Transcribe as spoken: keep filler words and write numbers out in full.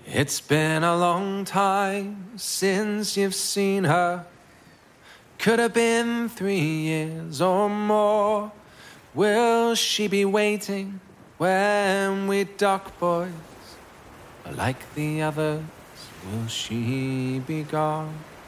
It's been a long time since you've seen her. Could have been three years or more. Will she be waiting when we dock, boys? Or like the others, will she be gone?